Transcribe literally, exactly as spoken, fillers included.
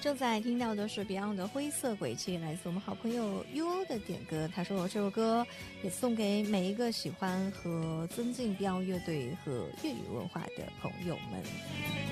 正在听到的是 Beyond 的灰色轨迹，来自我们好朋友 U O 的点歌。他说这首歌也送给每一个喜欢和尊敬 Beyond 乐队和粤语文化的朋友们。